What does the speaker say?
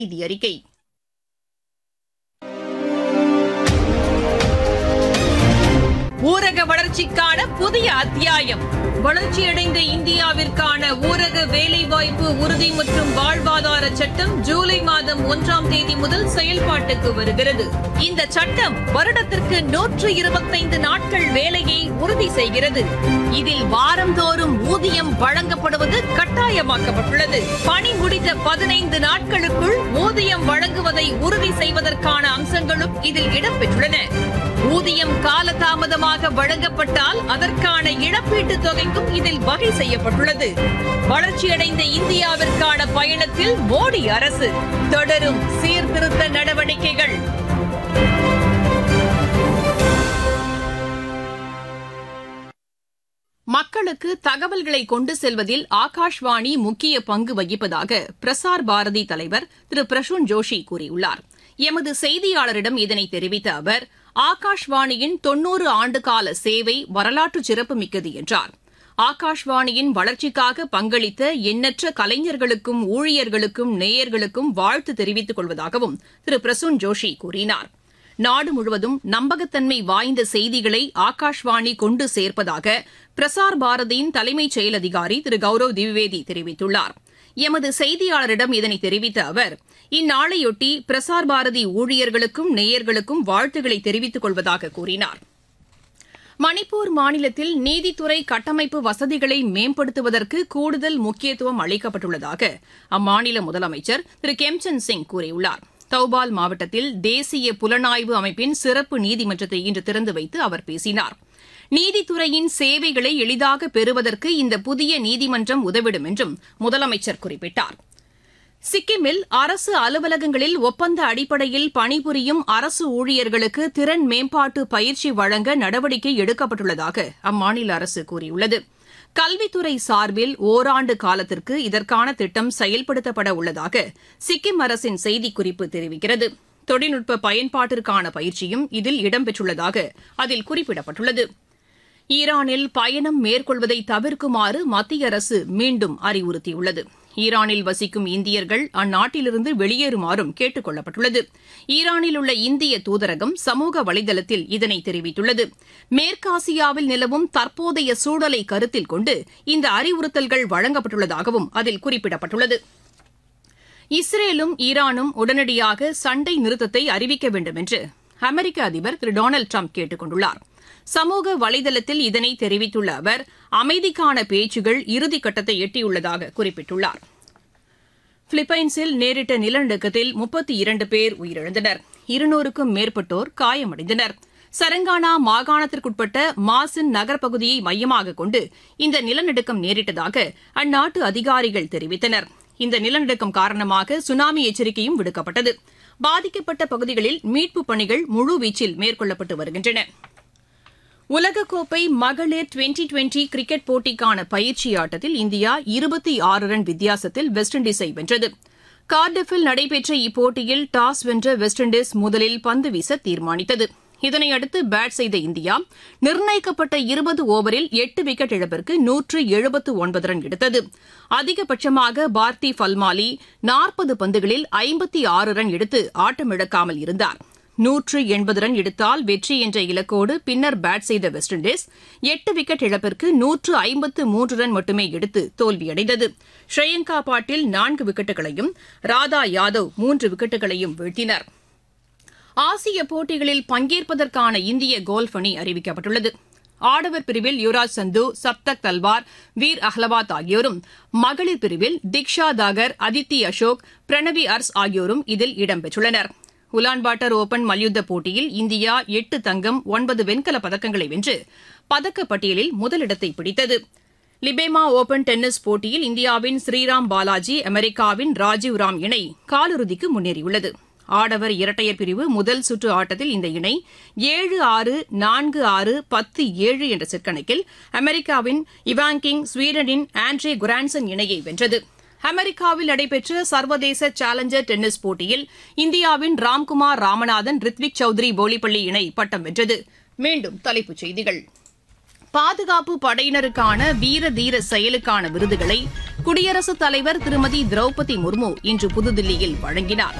செய்தி அறிக்கை. ஊரக வளர்ச்சிக்கான புதிய அத்தியாயம். வளர்ச்சியடைந்த இந்தியாவிற்கான ஊரக வேலைவாய்ப்பு உறுதி மற்றும் வாழ்வாதார சட்டம் ஜூலை மாதம் 1ஆம் தேதி முதல் செயல்பாட்டுக்கு வருகிறது. இந்த சட்டம் வருடத்திற்கு 125 நாட்கள் வேலையை உறுதி செய்கிறது. இதில் வாரந்தோறும் ஊதியம் வழங்கப்படுவது கட்டாயமாக்கப்பட்டுள்ளது. பணி முடித்த 15 நாட்களுக்குள் ஊதியம் வழங்குவதை உறுதி செய்வதற்கான அம்சங்களும் இதில் இடம்பெற்றுள்ளன. ஊதியம் காலதாமதமாக வழங்கப்பட்டால் அதற்கான இழப்பீட்டுத் தொகைக்கும் இதில் வகை செய்யப்பட்டுள்ளது. வளர்ச்சியடைந்த இந்தியாவிற்கான பயணத்தில் மோடி அரசு தொடரும் சீர்திருத்த நடவடிக்கைகள். மக்களுக்கு தகவல்களை கொண்டு செல்வதில் ஆகாஷ்வாணி முக்கிய பங்கு வகிப்பதாக பிரசார் பாரதி தலைவர் திரு பிரசூன் ஜோஷி கூறியுள்ளார். எமது செய்தியாளரிடம் இதனை தெரிவித்த அவர், ஆகாஷ்வாணியின் 90 ஆண்டுகால சேவை வரலாற்று சிறப்புமிக்கது என்றார். ஆகாஷ்வாணியின் வளர்ச்சிக்காக பங்களித்த எண்ணற்ற கலைஞர்களுக்கும் ஊழியர்களுக்கும் நேயர்களுக்கும் வாழ்த்து தெரிவித்துக் கொள்வதாகவும் திரு பிரசூன் ஜோஷி கூறினார். நாடு முழுவதும் நம்பகத்தன்மை வாய்ந்த செய்திகளை ஆகாஷ்வாணி கொண்டு சேர்ப்பதாக பிரசார் பாரதியின் தலைமைச் செயல் அதிகாரி திரு கௌரவ் திவிவேதி தெரிவித்துள்ளார். எமது செய்தியாளரிடம் இதனை தெரிவித்த அவர், இந்நாளையொட்டி பிரசார் பாரதி ஊழியர்களுக்கும் நேயர்களுக்கும் வாழ்த்துக்களை தெரிவித்துக் கொள்வதாக கூறினார். மணிப்பூர் மாநிலத்தில் நீதித்துறை கட்டமைப்பு வசதிகளை மேம்படுத்துவதற்கு கூடுதல் முக்கியத்துவம் அளிக்கப்பட்டுள்ளதாக அம்மாநில முதலமைச்சர் திரு கெம்சந்த் சிங் கூறியுள்ளார். தௌபால் மாவட்டத்தில் தேசிய புலனாய்வு அமைப்பின் சிறப்பு நீதிமன்றத்தை இன்று திறந்து வைத்து அவர் பேசினார். நீதித்துறையின் சேவைகளை எளிதாக பெறுவதற்கு இந்த புதிய நீதிமன்றம் உதவிடும் என்றும் முதலமைச்சர் குறிப்பிட்டார். சிக்கிமில் அரசு அலுவலகங்களில் ஒப்பந்த அடிப்படையில் பணிபுரியும் அரசு ஊழியர்களுக்கு திறன் மேம்பாட்டு பயிற்சி வழங்க நடவடிக்கை எடுக்கப்பட்டுள்ளதாக அம்மாநில அரசு கூறியுள்ளது. கல்வித்துறை சார்பில் ஓராண்டு காலத்திற்கு இதற்கான திட்டம் செயல்படுத்தப்பட உள்ளதாக சிக்கிம் அரசின் செய்திக்குறிப்பு தெரிவிக்கிறது. தொழில்நுட்ப பயன்பாட்டிற்கான பயிற்சியும் இதில் இடம்பெற்றுள்ளதாக அதில் குறிப்பிடப்பட்டுள்ளது. ஈரானில் பயணம் மேற்கொள்வதை தவிர்க்குமாறு மத்திய அரசு மீண்டும் அறிவுறுத்தியுள்ளது. ஈரானில் வசிக்கும் இந்தியர்கள் அந்நாட்டிலிருந்து வெளியேறுமாறும் கேட்டுக் கொள்ளப்பட்டுள்ளது. ஈரானில் உள்ள இந்திய தூதரகம் சமூக வலைதளத்தில் இதனை தெரிவித்துள்ளது. மேற்காசியாவில் நிலவும் தற்போதைய சூழலை கருத்தில் கொண்டு இந்த அறிவுறுத்தல்கள் வழங்கப்பட்டுள்ளதாகவும் அதில் குறிப்பிடப்பட்டுள்ளது. இஸ்ரேலும் ஈரானும் உடனடியாக சண்டை நிறுத்தத்தை அறிவிக்க வேண்டும் என்று அமெரிக்க அதிபர் திரு டொனால்டு டிரம்ப் கேட்டுக் கொண்டுள்ளார். சமூக வலைதளத்தில் இதனை தெரிவித்துள்ள அவர், அமைதிக்கான பேச்சுகள் இறுதிக்கட்டத்தை எட்டியுள்ளதாக குறிப்பிட்டுள்ளார். பிலிப்பைன்ஸில் நேரிட்ட நிலநடுக்கத்தில் 32 பேர் உயிரிழந்தனர். 200க்கும் மேற்பட்டோர் காயமடைந்தனர். சரங்கானா மாகாணத்திற்குட்பட்ட மாசின் நகர்ப்பகுதியை மையமாக கொண்டு இந்த நிலநடுக்கம் நேரிட்டதாக அந்நாட்டு அதிகாரிகள் தெரிவித்தனர். இந்த நிலநடுக்கம் காரணமாக சுனாமி எச்சரிக்கையும் விடுக்கப்பட்டது. பாதிக்கப்பட்ட பகுதிகளில் மீட்புப் பணிகள் முழுவீச்சில் மேற்கொள்ளப்பட்டு வருகின்றன. உலகக்கோப்பை மகளிர் 2020 கிரிக்கெட் போட்டிக்கான பயிற்சி ஆட்டத்தில் இந்தியா 26 ரன் வித்தியாசத்தில் வெஸ்ட் இண்டீஸை வென்றது. கார்டிஃபில் நடைபெற்ற இப்போட்டியில் டாஸ் வென்ற வெஸ்ட் இண்டீஸ் முதலில் பந்து வீச தீர்மானித்தது. இதனையடுத்து பேட் செய்த இந்தியா நிர்ணயிக்கப்பட்ட 20 ஓவரில் 8 விக்கெட் இழப்பிற்கு 179 ரன் எடுத்தது. அதிகபட்சமாக பார்த்தி பல்மாலி 40 பந்துகளில் 56 ரன் எடுத்து ஆட்டமிழக்காமல் இருந்தார். 180 ரன் எடுத்தால் வெற்றி என்ற இலக்கோடு பின்னர் பேட் செய்த வெஸ்ட் இண்டீஸ் 8 விக்கெட் இழப்பிற்கு 153 ரன் மட்டுமே எடுத்து தோல்வியடைந்தது. ஸ்ரேயங்கா பாட்டீல் 4 விக்கெட்டுகளையும் ராதா யாதவ் 3 விக்கெட்டுகளையும் வீழ்த்தினர். ஆசிய போட்டிகளில் பங்கேற்பதற்கான இந்திய கோல்ஃப் அணி அறிவிக்கப்பட்டுள்ளது. ஆடவர் பிரிவில் யுவராஜ் சந்து, சப்தக் தல்வார், வீர் அஹ்லவாத் ஆகியோரும், மகளிர் பிரிவில் திக்ஷா தாகர், அதித்தி அசோக், பிரணவி அர்ஸ் ஆகியோரும் இதில் இடம்பெற்றுள்ளனர். உலான்பாட்டர் ஓபன் மல்யுத்த போட்டியில் இந்தியா 8 தங்கம் 9 வெண்கலப் பதக்கங்களை வென்று பதக்கப்பட்டியலில் முதலிடத்தை பிடித்தது. லிபேமா ஓபன் டென்னிஸ் போட்டியில் இந்தியாவின் ஸ்ரீராம் பாலாஜி, அமெரிக்காவின் ராஜீவ் ராம் இணை காலிறுதிக்கு முன்னேறியுள்ளது. ஆடவர் இரட்டையர் பிரிவு முதல் சுற்று ஆட்டத்தில் இந்த இணை 7-6, 4-6, 10-7 என்ற செட் கணக்கில் அமெரிக்காவின் இவாங்கிங், ஸ்வீடனின் ஆண்ட்ரே குரான்சன் இணையை வென்றது. அமெரிக்காவில் நடைபெற்ற சர்வதேச சேலஞ்சர் டென்னிஸ் போட்டியில் இந்தியாவின் ராம்குமார் ராமநாதன், ரித்விக் சௌத்ரி போலிப்பள்ளி இணை பட்டம் வென்றது. மீண்டும் தலைப்புச் செய்திகள். பாதுகாப்பு படையினருக்கான வீர தீர செயலுக்கான விருதுகளை குடியரசுத் தலைவர் திருமதி திரௌபதி முர்மு இன்று புதுதில்லியில் வழங்கினார்.